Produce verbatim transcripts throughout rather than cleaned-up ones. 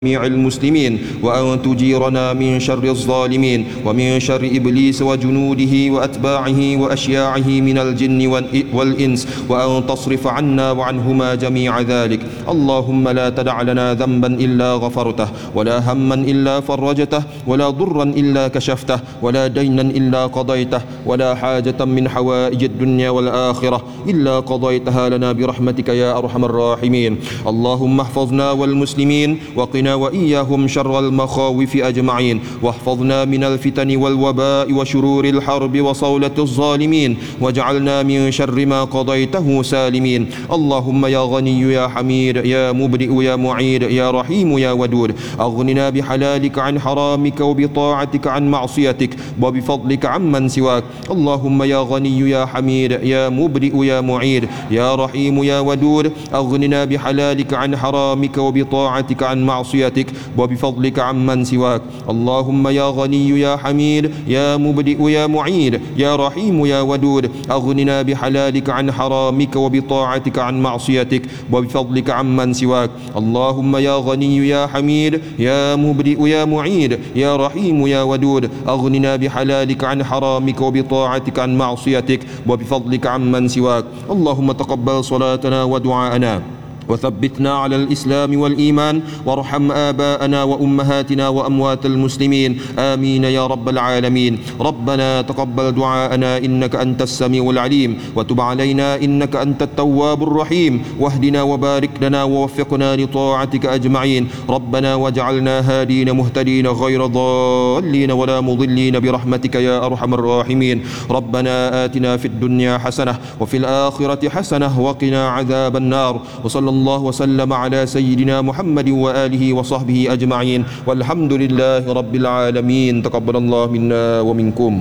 جميع المسلمين، وأن تجيرنا من شر الظالمين ومن شر إبليس وجنوده وأتباعه وأشياعه من الجن والإنس، وأن تصرف عنا وعنهما جميع ذلك. اللهم لا تدع لنا ذنبا إلا غفرته، ولا هما إلا فرجته، ولا ضرا إلا كشفته، ولا دينا إلا قضيته، ولا حاجة من حوائج الدنيا والآخرة إلا قضيتها لنا برحمتك يا أرحم الراحمين. اللهم احفظنا والمسلمين وقنا وإياهم شر المخاوف أجمعين، واحفظنا من الفتن والوباء وشرور الحرب وصولة الظالمين، واجعلنا من شر ما قضيته سالمين. اللهم يا غني يا حميد يا مبرئ يا معيد يا رحيم يا ودود، أغننا بحلالك عن حرامك وبطاعتك عن معصيتك وبفضلك عمن سواك. اللهم يا غني يا حميد يا مبرئ يا معيد يا رحيم يا ودود، أغننا بحلالك عن حرامك وبطاعتك عن معصيتك وبفضلك عمن سواك. اللهم يا غني يا حميد يا مبدئ يا معيد يا رحيم يا ودود، أغننا بحلالك عن حرامك وبطاعتك عن معصيتك وبفضلك عمن سواك. اللهم يا غني يا حميد يا مبدئ يا معيد يا رحيم يا ودود، أغننا بحلالك عن حرامك وبطاعتك عن معصيتك وبفضلك عمن سواك. اللهم تقبل صلاتنا ودعاءنا، وثبتنا على الإسلام والإيمان، وارحم آباءنا وأمهاتنا وأموات المسلمين، آمين يا رب العالمين. ربنا تقبل دعاءنا إنك أنت السميع العليم، وتب علينا إنك أنت التواب الرحيم، واهدنا وبارك لنا ووفقنا لطاعتك أجمعين. ربنا واجعلنا هادين مهتدين غير ضالين ولا مضلين برحمتك يا أرحم الراحمين. ربنا آتنا في الدنيا حسنة وفي الآخرة حسنة وقنا عذاب النار. وصلى الله وسلم على سيدنا محمد وآله وصحبه أجمعين، والحمد لله رب العالمين. تقبل الله منا ومنكم.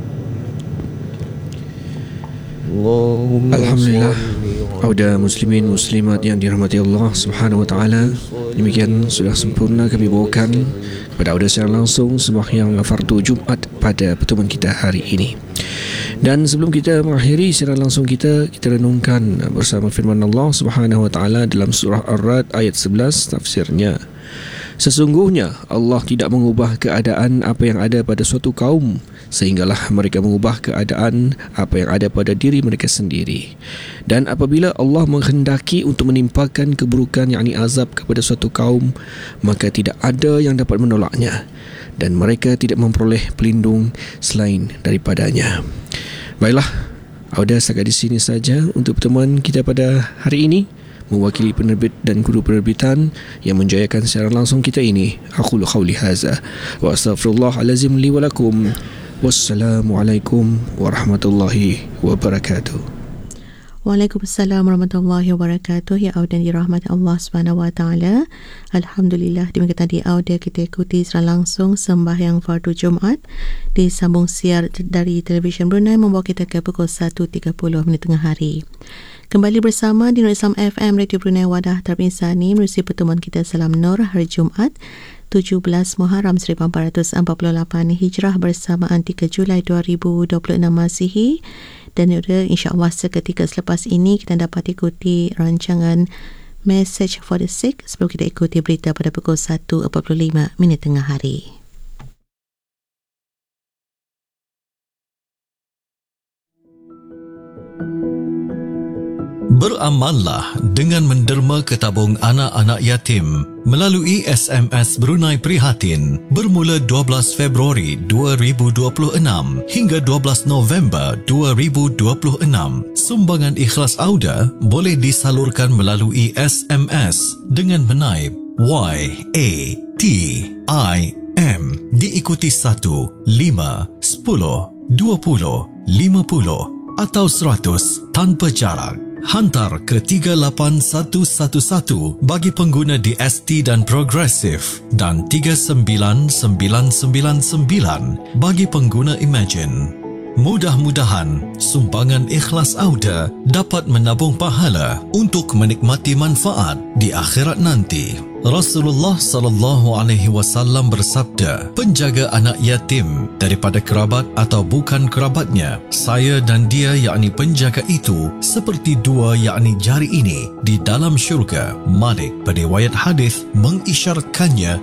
Alhamdulillah, Auda muslimin muslimat yang dirahmati Allah Subhanahu wa taala. Demikian sudah sempurna kami bawakan kepada auda secara langsung sembahyang fardu Jumaat pada pertemuan kita hari ini. Dan sebelum kita mengakhiri secara langsung kita, kita renungkan bersama firman Allah Subhanahu wa taala dalam surah Ar-Ra'd ayat sebelas, tafsirnya. Sesungguhnya Allah tidak mengubah keadaan apa yang ada pada suatu kaum sehinggalah mereka mengubah keadaan apa yang ada pada diri mereka sendiri. Dan apabila Allah menghendaki untuk menimpakan keburukan yakni azab kepada suatu kaum, maka tidak ada yang dapat menolaknya dan mereka tidak memperoleh pelindung selain daripadanya. Baiklah, Auda setakat di sini saja untuk pertemuan kita pada hari ini. Mewakili penerbit dan guru penerbitan yang menjayakan secara langsung kita ini, aqulu qawli hadza wa astaghfirullahalazim li wa lakum. Wassalamualaikum warahmatullahi wabarakatuh. Waalaikumsalam warahmatullahi wabarakatuh. Ya Auda dirahmati Allah Subhanahu wa taala. Alhamdulillah, demikian tadi Auda kita ikuti secara langsung sembahyang fardu Jumaat disambung siar dari televisyen Brunei, membawa kita ke pukul satu tiga puluh minit tengah hari. Kembali bersama di Nur Islam F M Radio Brunei Wadah Terpinsani menerusi pertemuan kita Salam Nur hari Jumaat tujuh belas Muharram seribu empat ratus empat puluh lapan Hijrah bersamaan tiga Julai dua ribu dua puluh enam Masihi. Dan insya-Allah seketika selepas ini kita dapat ikuti rancangan Message for the Sick sebelum kita ikuti berita pada pukul satu empat puluh lima minit tengah hari. Beramallah dengan menderma ke tabung anak-anak yatim melalui S M S Brunei Prihatin bermula dua belas Februari dua ribu dua puluh enam hingga dua belas November dua ribu dua puluh enam. Sumbangan ikhlas Auda boleh disalurkan melalui S M S dengan menaip Y A T I M diikuti satu, lima, sepuluh, dua puluh, lima puluh atau seratus tanpa jarak. Hantar ke tiga lapan satu satu satu bagi pengguna D S T dan Progresif dan tiga sembilan sembilan sembilan sembilan bagi pengguna Imagine. Mudah-mudahan sumbangan ikhlas Auda dapat menabung pahala untuk menikmati manfaat di akhirat nanti. Rasulullah sallallahu alaihi wasallam bersabda, penjaga anak yatim daripada kerabat atau bukan kerabatnya, saya dan dia yakni penjaga itu seperti dua yakni jari ini di dalam syurga. Malik pada riwayat hadis mengisyaratkannya